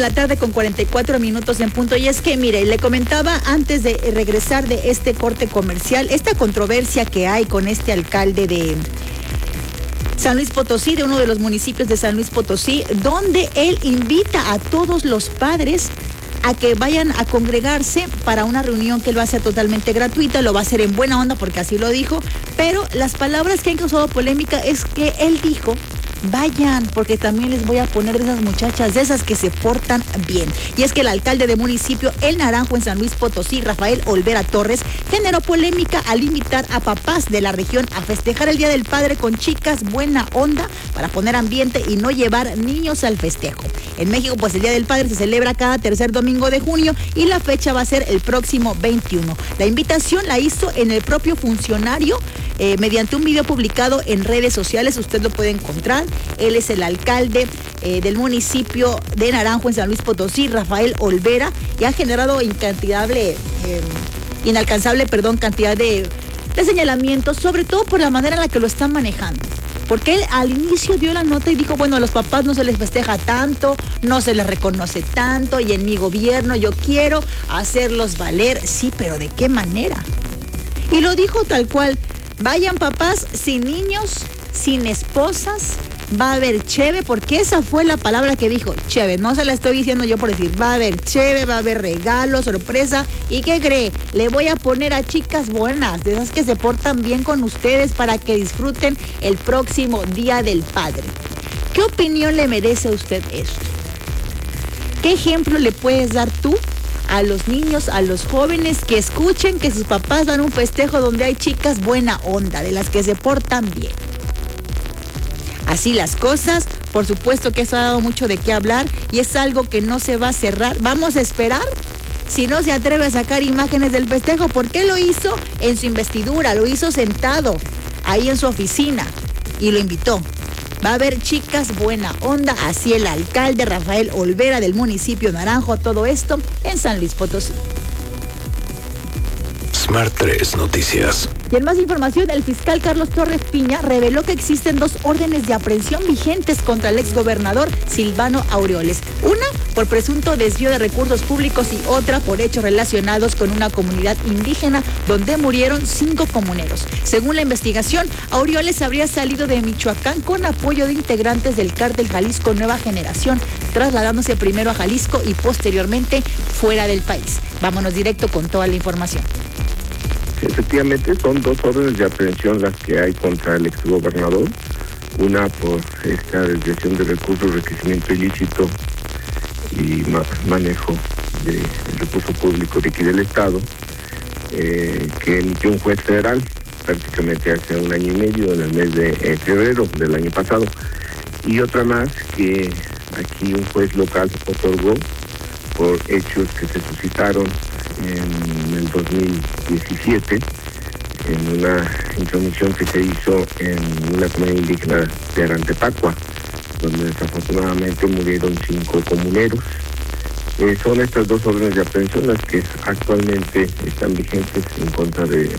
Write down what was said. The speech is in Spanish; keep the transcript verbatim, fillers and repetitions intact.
la tarde con cuarenta y cuatro minutos en punto. Y es que, mire, le comentaba antes de regresar de este corte comercial, esta controversia que hay con este alcalde de San Luis Potosí, de uno de los municipios de San Luis Potosí, donde él invita a todos los padres a que vayan a congregarse para una reunión que él va a hacer totalmente gratuita, lo va a hacer en buena onda porque así lo dijo, pero las palabras que han causado polémica es que él dijo: vayan, porque también les voy a poner de esas muchachas, de esas que se portan bien. Y es que el alcalde de municipio El Naranjo en San Luis Potosí, Rafael Olvera Torres, generó polémica al invitar a papás de la región a festejar el Día del Padre con chicas buena onda para poner ambiente y no llevar niños al festejo. En México, pues el Día del Padre se celebra cada tercer domingo de junio y la fecha va a ser el próximo veintiuno. La invitación la hizo en el propio funcionario eh, mediante un video publicado en redes sociales, usted lo puede encontrar. Él es el alcalde eh, del municipio de Naranjo en San Luis Potosí, Rafael Olvera, y ha generado incantidable, eh, inalcanzable, perdón, cantidad de, de señalamientos, sobre todo por la manera en la que lo están manejando. Porque él al inicio dio la nota y dijo: bueno, a los papás no se les festeja tanto, no se les reconoce tanto, y en mi gobierno yo quiero hacerlos valer. Sí, pero ¿de qué manera? Y lo dijo tal cual: vayan papás sin niños, sin esposas, va a haber cheve, porque esa fue la palabra que dijo, cheve, no se la estoy diciendo yo por decir, va a haber cheve, va a haber regalo, sorpresa, ¿y qué cree? Le voy a poner a chicas buenas, de esas que se portan bien con ustedes para que disfruten el próximo Día del Padre. ¿Qué opinión le merece a usted esto? ¿Qué ejemplo le puedes dar tú a los niños, a los jóvenes que escuchen que sus papás dan un festejo donde hay chicas buena onda, de las que se portan bien? Así las cosas, por supuesto que eso ha dado mucho de qué hablar y es algo que no se va a cerrar. Vamos a esperar si no se atreve a sacar imágenes del festejo, porque lo hizo en su investidura, lo hizo sentado ahí en su oficina y lo invitó. Va a haber chicas buena onda, así el alcalde Rafael Olvera del municipio Naranjo, todo esto en San Luis Potosí. Smart tres Noticias. Y en más información, el fiscal Carlos Torres Piña reveló que existen dos órdenes de aprehensión vigentes contra el exgobernador Silvano Aureoles. Una por presunto desvío de recursos públicos y otra por hechos relacionados con una comunidad indígena donde murieron cinco comuneros. Según la investigación, Aureoles habría salido de Michoacán con apoyo de integrantes del cártel Jalisco Nueva Generación, trasladándose primero a Jalisco y posteriormente fuera del país. Vámonos directo con toda la información. Efectivamente, son dos órdenes de aprehensión las que hay contra el exgobernador. Una por esta desviación de recursos, enriquecimiento ilícito y ma- manejo del recurso público de aquí del Estado, eh, que emitió un juez federal prácticamente hace un año y medio, en el mes de eh, febrero del año pasado. Y otra más que aquí un juez local otorgó por hechos que se suscitaron en el dos mil diecisiete en una intromisión que se hizo en una comunidad indígena de Arantepacua, donde desafortunadamente murieron cinco comuneros. Eh, son estas dos órdenes de aprehensión las que actualmente están vigentes en contra de